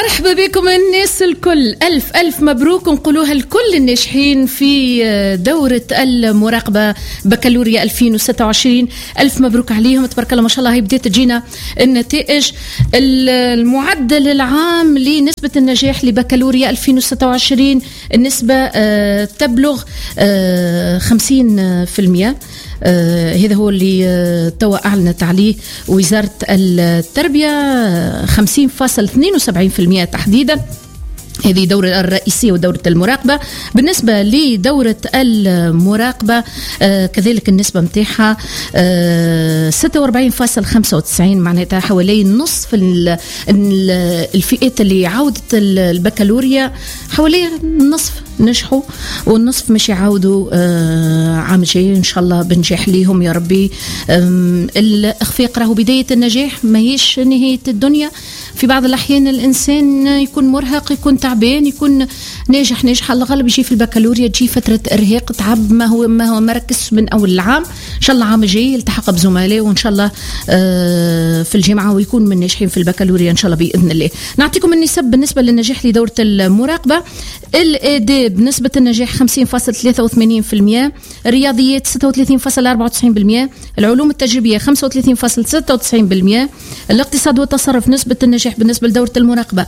مرحبا بكم الناس الكل. ألف مبروك نقولوها لكل الناجحين في دورة المراقبة بكالوريا 2026. ألف مبروك عليهم، تبارك الله ما شاء الله. هي بدأت تجينا النتائج. المعدل العام لنسبة النجاح لبكالوريا 2026 النسبة تبلغ 50%. هذا هو اللي توا أعلنت عليه وزارة التربية، 50.72% تحديدا. هذه دورة الرئيسية ودورة المراقبة. بالنسبة لدورة المراقبة كذلك النسبة متاعها 46.95، معناتها حوالي نصف الفئات اللي عودت البكالوريا، حوالي النصف نجحوا والنصف مش يعودوا عام جاي. إن شاء الله بنجاح ليهم يا ربي. الإخفاق راهو بداية النجاح، ما هيش نهاية الدنيا. في بعض الأحيان الإنسان يكون مرهق، يكون تعبان، يكون ناجح على الغالب يجي في البكالوريا تجي فترة إرهاق، تعب، ما هو مركز من أول العام. إن شاء الله عام جاي يلتحق بزملاء وإن شاء الله في الجامعة ويكون من ناجحين في البكالوريا إن شاء الله بإذن الله. نعطيكم النسب بالنسبة للنجاح لدورة المراقبة. الآداب نسبة النجاح 50.83%، الرياضيات 36.94%، العلوم التجريبية 35.96%، الاقتصاد والتصرف نسبة النجاح بالنسبة لدورة المراقبة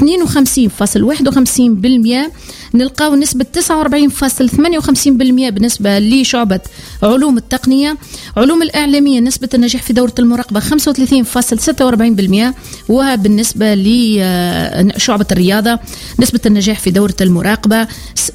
52.51%. نلقاو نسبة 49.58% بالنسبة لشعبة علوم التقنية. علوم الإعلامية نسبة النجاح في دورة المراقبة 35.46%. وبالنسبة لشعبة الرياضة نسبة النجاح في دورة المراقبة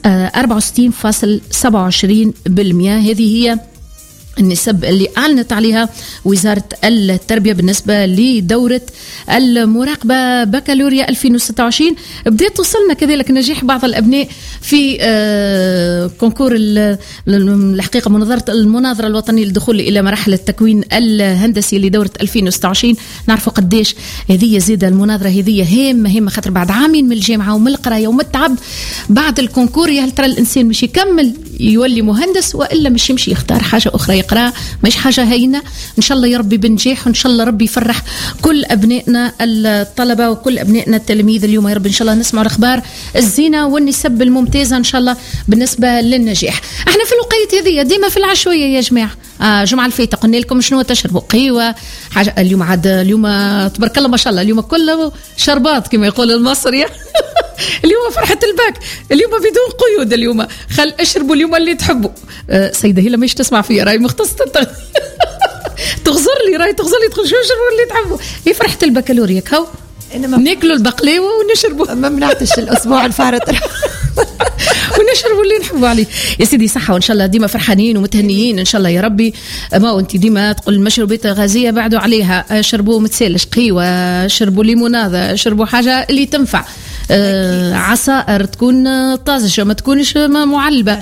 64.27%. هذه هي النسب اللي أعلنت عليها وزارة التربية بالنسبة لدورة المراقبة بكالوريا 2026. بدأت توصلنا كذلك نجاح بعض الأبناء في كونكور الحقيقة المناظرة الوطنية للدخول إلى مراحل التكوين الهندسي لدورة 2026. نعرفوا قديش هذه زيادة المناظرة، هذه هامة خاطر بعد عامين من الجامعة ومن القراية ومن التعب بعد الكونكور، هل ترى الإنسان مش يكمل يولي مهندس وإلا مش يمشي يختار حاجة أخرى يقرأ؟ مش حاجة هينة. إن شاء الله يا ربي بنجاح، وإن شاء الله ربي يفرح كل أبنائنا الطلبة وكل أبنائنا التلاميذ اليوم يا ربي. إن شاء الله نسمع الأخبار الزينة والنسب الممتازة إن شاء الله بالنسبة للنجاح. احنا في الوقيت هذه ديما في العشوائية يا جماعة. جمعة الفايتة قلنا لكم شنو تشربوا قهوة حاجة. اليوم تبارك الله ما شاء الله اليوم كله شربات كما يقول المصري. اليوم فرحة الباك، اليوم بدون قيود، اليوم خل اشربوا اليوم اللي تحبوا. سيدة هي مش تسمع فيها راي مختصة تغزر لي تدخل شو اشربوا اللي تحبوا. هي فرحة البكالوريا كهو ناكلوا البقلاوة ونشربوا. ما منعتش الأسبوع الفارط ونشربوا اللي نحبوا عليه يا سيدي. صحة وإن شاء الله ديما فرحانين ومتهنيين إن شاء الله يا ربي. ما وانت ديما تقول المشروبات غازية بعدوا عليها، شربوا متسالش قهوة، شربوا ليمونادة، شربوا حاجة اللي تنفع. عصائر تكون طازجة ما تكونش معلبة.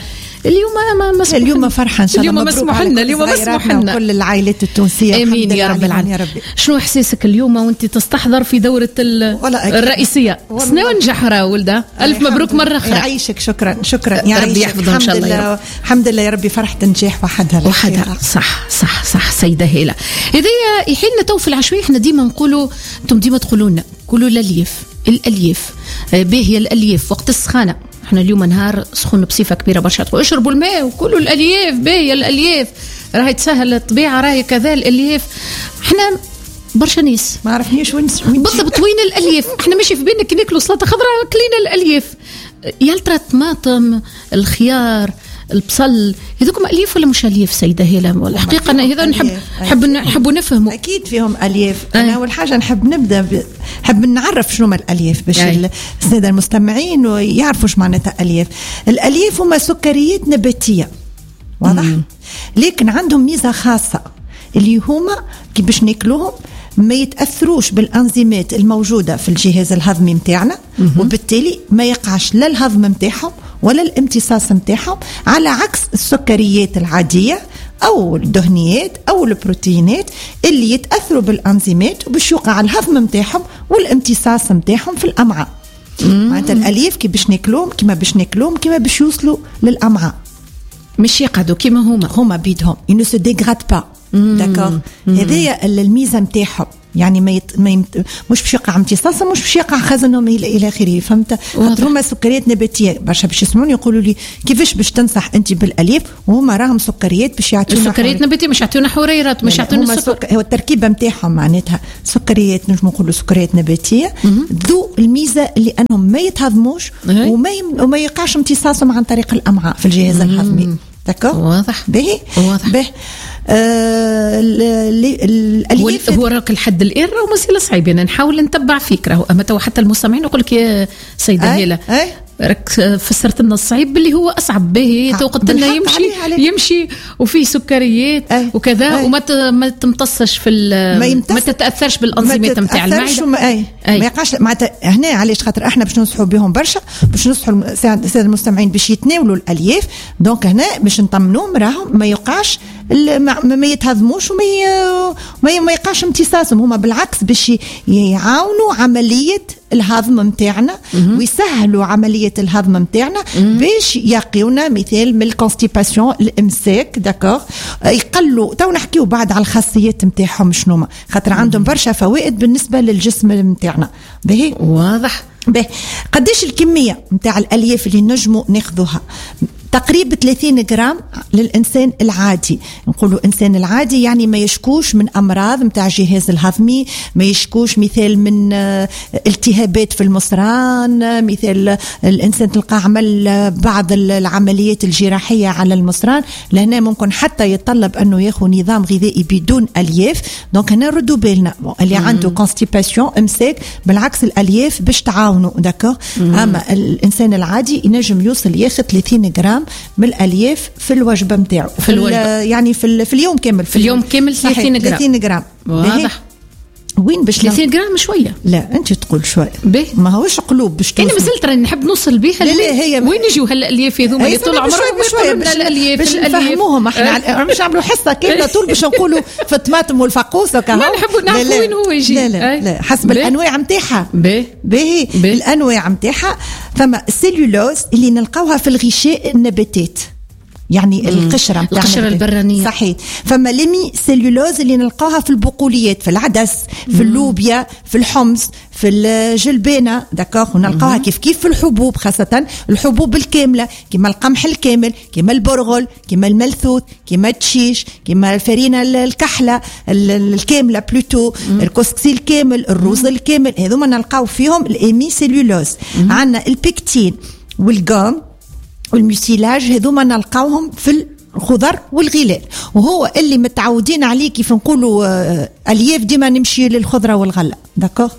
اليوم فرحة إن شاء الله. اليوم مسموح لنا كل العائلات التونسية. آمين يا رب العالمين يا ربي. شنو إحساسك اليوم وانت تستحضر في دورة الرئيسية؟ سنة ونجح ولده. ألف مبروك مرة أخرى. يعيشك. شكرا ربي يحفظهم إن شاء الله. الحمد لله يا ربي. فرحة نجاح وحدها. صح سيدة هيلا. إذا يحيلنا تو في العشوائي احنا ديما نقولوا، انتم ديما تقولوا لنا قولوا الألياف باهية. الألياف وقت السخانة، احنا اليوم نهار سخون بصفة كبيرة برشا، تقول اشربوا الماء وكلوا الألياف باهية. الألياف راهي تسهل الطبيعة، راهي كذا الألياف. احنا برشا ناس ما عرفنيش وين بالضبط وين الألياف. احنا ماشي في بالنا كي ناكلوا سلطة خضراء كلينا الألياف. يلترى الطماطم، الخيار، البصل، هذوكم ألياف ولا مش ألياف سيدة هيلا؟ الحقيقة أنا هذا نحب نفهمه. أكيد فيهم ألياف. أنا أول حاجة نحب نعرف شنو ما الألياف باش السادة المستمعين ويعرفوا شو معناتها ألياف. الألياف هما سكريات نباتية، واضح؟ لكن عندهم ميزة خاصة اللي هما كي باش ناكلوهم ما يتأثروش بالأنزيمات الموجودة في الجهاز الهضمي متاعنا، وبالتالي ما يقعش لا الهضم متاعهم ولا الامتصاص متاعهم، على عكس السكريات العادية أو الدهنيات أو البروتينات اللي يتأثروا بالأنزيمات وباش يوقع الهضم متاعهم والامتصاص متاعهم في الأمعاء. معناتها الألياف كي باش ناكلوهم كما باش يوصلوا للأمعاء، مش يقعدوا كما هما بيدهم. ils ne se dégradent pas. داكور. هذه الميزة متاعهم. يعني مش باش يقع امتصاصهم، مش باش يقع خزنهم الى اخره. فهمت؟ هما سكريات نباتيه. برشا باش يسمعوني يقولوا لي كيفاش باش تنصح انت بالالياف وهما راهم سكريات باش يعطيونا سكريات نباتيه، مش يعطيونا حريرات، مش يعطيونا السكر. هو التركيبه نتاعهم معناتها سكريات، نجم نقولوا سكريات نباتيه ذو الميزه اللي انهم ما يتهضموش وما يقعش امتصاصهم عن طريق الامعاء في الجهاز الهضمي. دكور؟ واضح. باهي واضح. الالياف هو راك الحد الان راهو مازال صعيب. انا نحاول نتبع فيك، راهو اما تو حتى المستمعين يقول لك يا سيده هيله راك فسرت لنا الصعيب اللي هو اصعب به. توقت لنا يمشي وفيه سكريات وكذا وما تمتصش في ما تتاثرش بالانظمه نتاع المعده. ما يقعش معناتها هنا. علاش؟ خاطر احنا باش ننصحوا بهم برشا، باش ننصحوا الساده المستمعين باش يتناولوا الالياف. دونك هنا باش نطمنوهم راهم ما يوقعش ما يتهضموش وما يقعش امتصاصهم. هما بالعكس باش يعاونوا عمليه الهضم متاعنا ويسهلوا عمليه الهضم متاعنا باش يقيونا مثال من الكونستيباسيون، الامساك. داكور؟ يقلوا. تو نحكيو بعد على الخاصيات متاعهم شنوما، خاطر عندهم برشا فوائد بالنسبه للجسم متاعنا. باهي؟ واضح. باهي. قديش الكميه متاع الالياف اللي نجموا ناخذوها؟ تقريبا 30 جرام للإنسان العادي. نقولوا إنسان العادي يعني ما يشكوش من أمراض متاع الجهاز الهضمي، ما يشكوش مثال من التهابات في المصران، مثال الإنسان تلقى عمل بعض العمليات الجراحية على المصران، لهنا ممكن حتى يتطلب أنه ياخذ نظام غذائي بدون ألياف. دونك هنا ردوا بالنا اللي عنده كونستيباسيون امساك، بالعكس الألياف باش تعاونوا. داكور؟ أما الإنسان العادي ينجم يوصل ياخذ 30 جرام من الالياف في الوجبه نتاعو، يعني في اليوم كامل. في اليوم كامل 30 جرام. واضح. وين باش 30 جرام شويه؟ لا انت تقول شويه ما هوش قلوب باش انا مازلت راني نحب نوصل بها. هي وين يجيو هالالياف هذوما اللي طول عمرهم شويه باش نفهموهم احنا مش نعملوا حصه كامله طول باش نقولوا في الطماطم والفقوس وكذا. ما نحبوا نعرفوا وين هو يجي. لا حسب الانواع نتاعها. باهي الانواع نتاعها. فما السيلولوز اللي نلقاوها في الغشاء النباتات، يعني القشره البرانيه. صحيح. فما ليمي سيلولوز اللي نلقاها في البقوليات، في العدس، في اللوبيا، في الحمص، في الجلبانه. داكوغ؟ ونلقاها كيف في الحبوب، خاصه الحبوب الكامله كما القمح الكامل، كما البرغل، كما الملثوث، كما التشيش، كما الفرينه الكحله الكامله بلوتو، الكسكسي الكامل، الرز الكامل. هذوما نلقاو فيهم الامي سيلولوز. عندنا البيكتين والجام والميسيلاج، هذوما نلقاوهم في الخضر والغلال، وهو اللي متعودين عليه كيف نقولوا الياف ديما نمشي للخضره والغله. داكوغ؟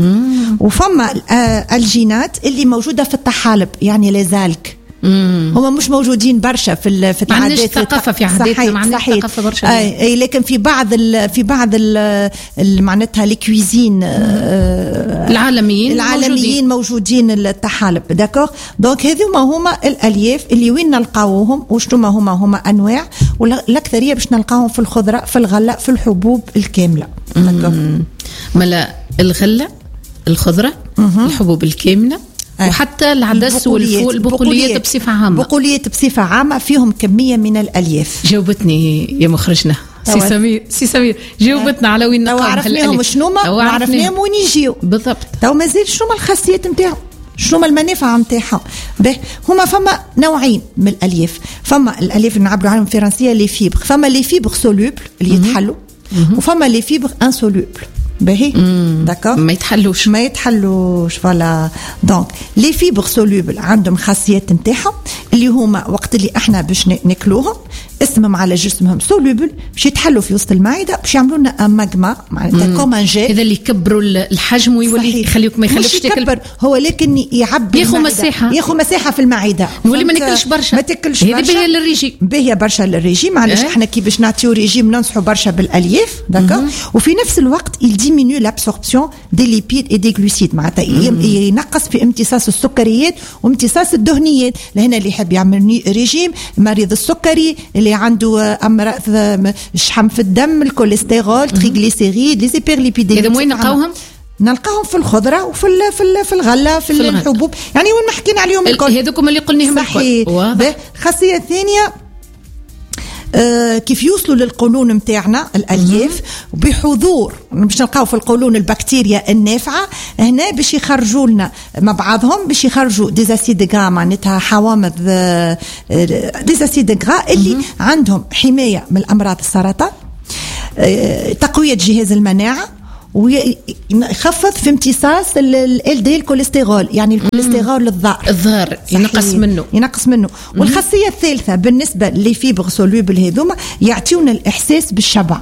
وفما الجينات اللي موجوده في الطحالب، يعني لازالك هما مش موجودين برشا في العادات. ما عندناش ثقافه في عاداتنا، ما عندناش ثقافه برشا. لكن في بعض معناتها الكويزين العالميين موجودين الطحالب. داكوغ؟ دونك هذوما هما الالياف اللي وين نلقاوهم وشنو هما انواع، والاكثريه باش نلقاهم في الخضره، في الغله، في الحبوب الكامله. داكوغ؟ ملا الغله، الخضره، الحبوب الكامله، وحتى العدس والفول، البقوليات بصفة عامة. بقوليات بصفة عامة فيهم كمية من الألياف. جاوبتني يا مخرجنا سي سمير جاوبتنا على وين نلقاهم. عرفناهم شنوما وعرفناهم وين يجيو بالضبط. تو مازال شنوما الخاصيات نتاعهم، شنوما المنافع نتاعهم. هما فما نوعين من الألياف. فما الألياف اللي نعبروا عنهم فرنسية لي فيبر. فما لي فيبر سولوبل اللي يتحلوا، وفما لي فيبر انسولوبل. باهي؟ داكور؟ ما يتحلوش. فوالا. دونك لي فيبر سولوبل عندهم خاصيات نتاعهم اللي هما وقت اللي احنا باش ناكلوهم اسمهم على جسمهم سولوبل، باش يتحلوا في وسط المعده، باش يعملوا لنا ماغما معناتها كومان جي. هذا اللي يكبروا الحجم ويولي يخليوك ما يخليكش تاكل. هو لكن يعبي ياخذ مساحه في المعده، نولي ما ناكلش برشا. هذه باهيه للريجيم، باهيه برشا للريجيم. معليش احنا كي باش نعطيو ريجيم ننصحوا برشا بالالياف. داكور؟ وفي نفس الوقت يديمينيو لابسوربسيون دي ليبيد اي دي غلوسيد، معناتها ينقص في امتصاص السكريات وامتصاص الدهنيات. لهنا اللي يحب يعمل ريجيم، مريض السكري، اللي عنده امراض الشحم في الدم، الكوليسترول، تريغليسيريد، لي زيبرليبيديميا. اذا وين نلقاهم في الخضره وفي في الغله، في الحبوب، يعني وين ما حكينا عليهم الكل هذوكم اللي قلناهم الكل. خاصيه ثانيه كيف يوصلوا للقولون متاعنا الألياف بحضور باش نلقاو في القولون البكتيريا النافعة هنا باش يخرجوا لنا مع بعضهم باش يخرجوا ديزاسيد غرا معناتها حوامض ديزاسيد غرا اللي عندهم حماية من الأمراض السرطان، تقوية جهاز المناعة، ويخفض في امتصاص ال دي الكوليسترول، يعني الكوليسترول الظاهر ينقص منه. والخاصية الثالثة بالنسبة لفيبر سولوبل هذوما يعطيونا الإحساس بالشبع.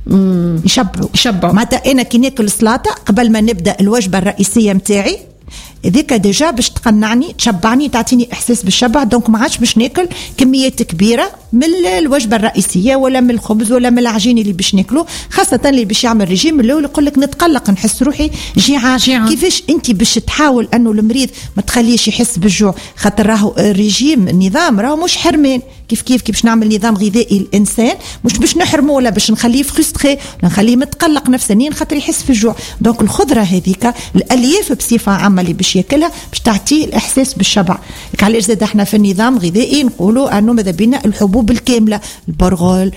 يشبعوا معناتها أنا كي ناكل سلطة قبل ما نبدأ الوجبة الرئيسية متاعي ذيك ديجا باش تقنعني تشبعني تعطيني احساس بالشبع، دونك ما عادش باش ناكل كميات كبيره من الوجبه الرئيسيه ولا من الخبز ولا من العجين اللي باش ناكله، خاصه اللي باش يعمل ريجيم الاول يقول لك نتقلق نحس روحي جيعان. كيفاش انت باش تحاول انه المريض ما تخليش يحس بالجوع، خاطر راهو الريجيم النظام راهو مش حرمان، كيف باش نعمل نظام غذائي الانسان مش باش نحرمه ولا باش نخليه فرستري نخليه متقلق نفسيا خاطر يحس في الجوع. دونك الخضره هذيك الالياف بصفه عامه اللي باش ياكلها باش تعطيه الاحساس بالشبع. علاش زاد احنا في النظام الغذائي نقولوا انه ماذا بينا الحبوب الكامله، البرغل،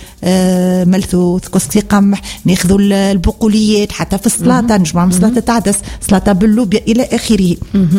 ملثوث، كسكسي قمح، ناخذوا البقوليات حتى في السلطه نجمع سلطه عدس، سلطه باللوبيا الى اخره.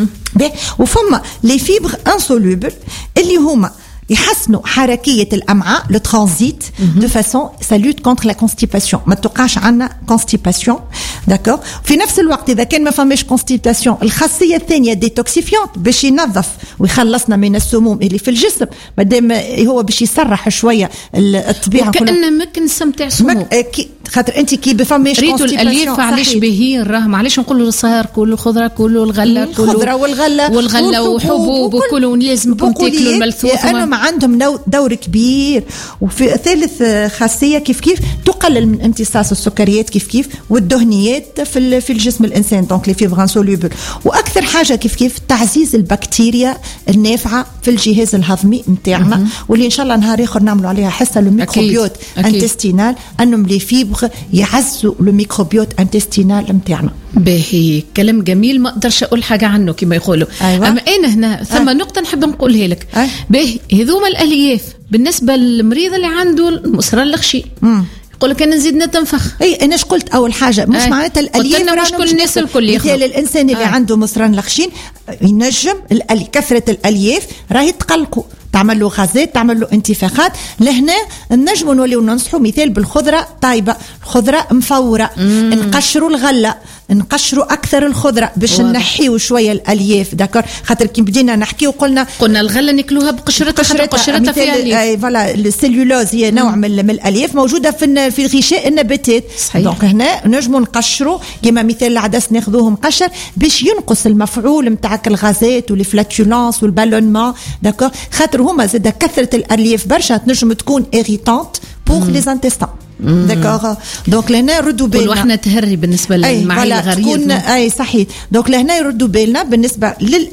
وفما لي فيبر انسولوبل اللي هما يحسنوا حركية الأمعاء لو ترانزيت دو فاسون سا لوت كونتر لا كونستيباسيون، ما توقعش عنا كونستيباسيون. داكور. في نفس الوقت إذا كان ما فماش كونستيباسيون الخاصية الثانية ديتوكسيفيونت باش ينظف ويخلصنا من السموم اللي في الجسم، مادام هو باش يسرح شوية الطبيعة كأنه مكنسة متاع سموم. خاطر انت كي بفماش ريتو الالياف علاش بهي راه معليش نقولوا الصهر كله خضره كله الغله كله الخضره والغله وحبوب وكله لازمكم تاكلوا الملثوث. انا عندهم دور كبير. وفي ثالث خاصيه كيف تقلل من امتصاص السكريات كيف والدهنيات في الجسم الانسان، دونك لي فيبر انسولوبل. واكثر حاجه كيف تعزيز البكتيريا النافعه في الجهاز الهضمي نتاعنا، واللي ان شاء الله نهار اخر نعملوا عليها حصه الميكروبيوت انتستينال، انهم لي فيبر يعزوا الميكروبيوت انتستينال نتاعنا. باهي كلام جميل، ما اقدرش اقول حاجه عنه كما يقولوا. أيوة. اما انا هنا ثم نقطه نحب نقولها لك. باهي هذوما الالياف بالنسبه للمريض اللي عنده المسرى الغشي يقول لك انا نزيد نتنفخ. انا قلت اول حاجه مش معناتها الالياف مش كل الناس الكل ياخذ. مثال الانسان اللي عنده مسران لخشين ينجم كثره الالياف راهي تقلقوا، تعمل له غازات، تعمل له انتفاخات. لهنا نجموا نوليو ننصحوا مثال بالخضره طايبه، الخضره مفوره، نقشروا الغله، نقشروا اكثر الخضره باش نحيوا شويه الالياف. داكور. خاطر كي بدينا نحكي وقلنا الغله ناكلوها بقشرتها فيها الياف. فوالا السيلولوز هي نوع من الالياف موجوده في غشاء النباتات. دونك هنا نجموا نقشروا كما مثال العدس ناخذوه مقشر باش ينقص المفعول نتاع الغازات والفلاتولانس والبالونمون. داكور. خاطر هما زاد كثره الالياف برشا تنجم تكون إيريتانت بور لي انتستان. داكور. دونك لهنا يردوا بالنا واحنا تهري بالنسبه للمعايير الغريب اي صحيح. دونك لهنا يردوا بالنا بالنسبه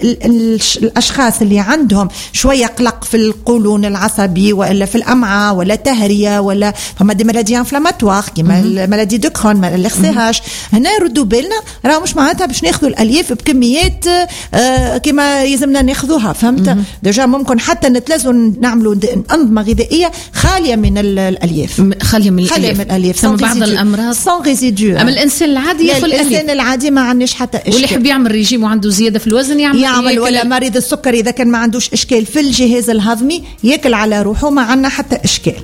للاشخاص اللي عندهم شويه قلق في القولون العصبي ولا في الامعاء ولا تهريه ولا فما دي مالادي انفلاماتوار كيما المالادي دو كرون ما الارسيهاش. هنا يردوا بالنا راه مش معناتها باش ناخذوا الالياف بكميات كيما يلزمنا ناخذوها. فهمت؟ ديجا ممكن حتى نتلازم نعملوا انظمه غذائيه خاليه من الالياف، خاليه من الالياف. ثم بعض الامراض سون ريزيدو. اما الانسان العادي ياكل الالياف. الانسان العادي ما عندوش حتى اشكال. واللي يحب يعمل ريجيم وعنده زياده في الوزن يعمل ولا مريض السكر اذا كان ما عندوش اشكال في الجهاز الهضمي ياكل على روحه ما عندنا حتى اشكال.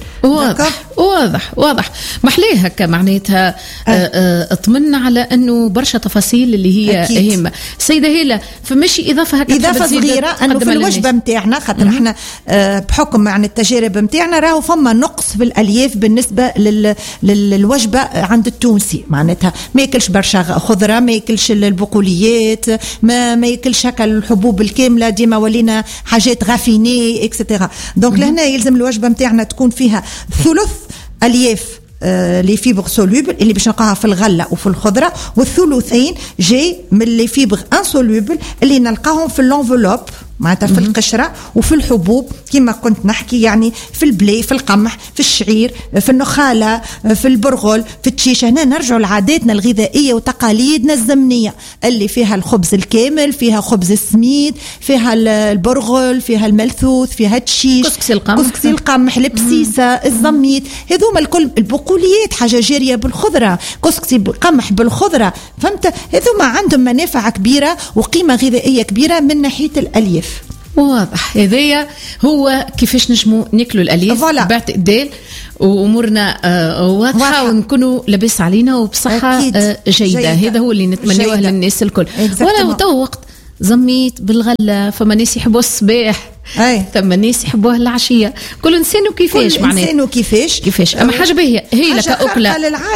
واضح محليه هكا معناتها. اطمنا على انه برشا تفاصيل اللي هي هامه. سيده هيله فماشي اضافه صغيره انه في الوجبه نتاعنا خاطر احنا بحكم عن التجارب نتاعنا راهو فما نقص في الالياف بالنسبه للوجبه عند التونسي. معناتها ما ياكلش برشا خضره، ما ياكلش البقوليات، ما ياكلش هكا الحبوب الكامله، ديما ولينا حاجات غافيني اكسترا. دونك لهنا يلزم الوجبه نتاعنا تكون فيها ثلث الياف لي فيبر سولوبل اللي باش نلقاها في الغله وفي الخضره، والثلثين جاي من لي فيبر انسولوبل اللي نلقاهم في اللونفلوب معناتها في القشرة وفي الحبوب كما كنت نحكي، يعني في البلي، في القمح، في الشعير، في النخالة، في البرغل، في التشيشة. هنا نرجعوا لعاداتنا الغذائية وتقاليدنا الزمنية اللي فيها الخبز الكامل، فيها خبز السميد، فيها البرغل، فيها الملثوث، فيها التشيش، كسكسي القمح، البسيسة، الزميت، هذوما الكل البقوليات حاجة جارية بالخضرة، كسكسي بالقمح بالخضرة، فهمت؟ هذوما عندهم منافع كبيرة وقيمة غذائية كبيرة من ناحية الألياف. واضح. هذايا هو كيفاش نجمو ناكلوا الألياف باعتدال وأمورنا واضحة ونكونوا لاباس علينا وبصحة جيدة. هذا هو اللي نتمناه للناس الكل. ولا تو وقت زميت بالغلة، فما ناس يحبوا الصباح، ثم ناس يحبوها العشية، كل إنسان وكيفاش، معناه إنسان وكيفاش. أما حاجة باهية هي لك أكلة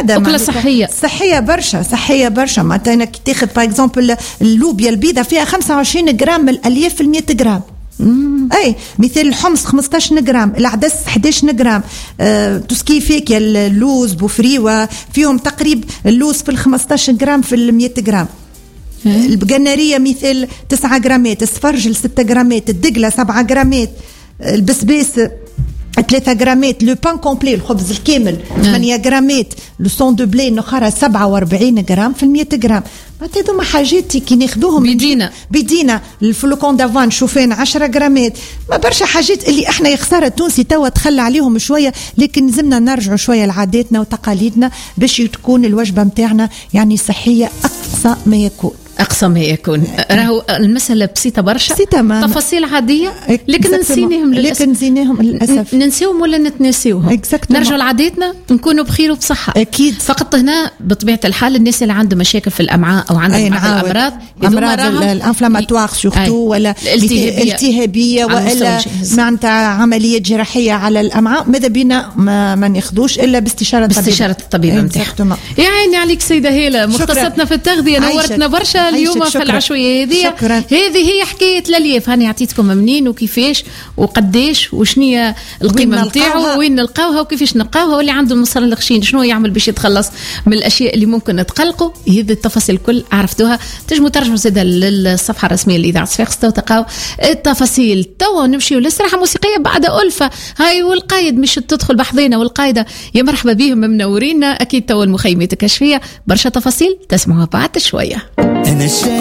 صحية صحية برشا. معناتها أنا كي تاخذ باغ اكزومبل اللوبيا البيضة فيها 25 جرام من الألياف في 100 جرام. مثال الحمص 15 جرام، العدس 11 جرام، تسكي فيك اللوز بوفريوة فيهم تقريب اللوز في 15 جرام في 100 جرام. البقنارية مثل 9 جرامات، السفرجل 6 جرامات، الدقلة 7 جرامات، البسباس 3 جرامات، لو بان كومبلي الخبز الكامل 8 جرامات، لو سون دو بلي النخرة 47 جرام في 100 جرام. هذوما حاجات كي ناخذوهم بيدينا. الفلوكون دافان شوفان 10 جرامات، ما برشا حاجات اللي احنا يخسر التونسي توا تخلى عليهم شويه، لكن لازمنا نرجعوا شويه لعاداتنا وتقاليدنا باش تكون الوجبه نتاعنا يعني صحيه اقصى ما يكون. راهو المسألة بسيطة برشا، تفاصيل عادية لكن نسيناهم للأسف. ننسيهم ولا نتناسيوهم. نرجع لعاداتنا نكونوا بخير وبصحة. أكيد. فقط هنا بطبيعة الحال الناس اللي عندهم مشاكل في الأمعاء أو عندهم بعض أمراض الانفلاماتوار سورتو ولا الالتهابية ولا معناتها عملية جراحية على الأمعاء، ماذا بينا ما ناخذوش إلا باستشارة الطبيب نتاعهم. يا عيني عليك سيدة هيلة، مختصتنا في التغذية، نورتنا برشا اليوم في العشوية هذه هي حكاية الألياف. هاني عطيتكم منين وكيفاش وقديش وشنية القيمة نتاعو وين نلقاوها وكيفاش نلقاوها، واللي عنده مصر الخشين شنو يعمل باش يتخلص من الأشياء اللي ممكن نتقلقوا. هذه التفاصيل الكل عرفتوها. تجموا ترجموا زادة للصفحة الرسمية لإذاعة صفاقس تلقاو التفاصيل. توا نمشيو للاستراحة موسيقية بعد ألفة. هاي والقايد مش تدخل بحضينا، والقايدة يا مرحبا بهم منورينا. أكيد توا المخيمات الكشفية برشا تفاصيل تسمعوها بعد شوية.